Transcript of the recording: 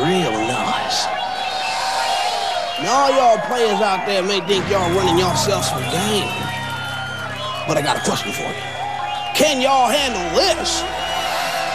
real nice. Now, all y'all players out there may think y'all running yourself some game. But I got a question for you. Can y'all handle this?